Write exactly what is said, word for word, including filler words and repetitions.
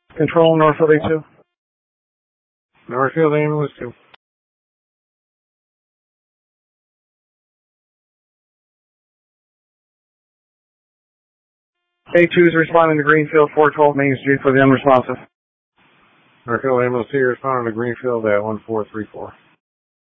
Control Northfield A two. Northfield ambulance two. A two is responding to Greenfield four twelve Main Street for the unresponsive. Northfield ambulance two responding to Greenfield at one four three four.